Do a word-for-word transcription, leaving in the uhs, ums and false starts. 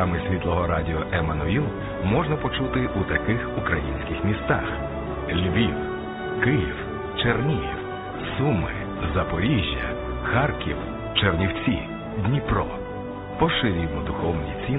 програми Світлого радіо Еммануїл можна почути у таких українських містах: Львів, Київ, Чернігів, Суми, Запоріжжя, Харків, Чернівці, Дніпро. Поширюємо духовні цінності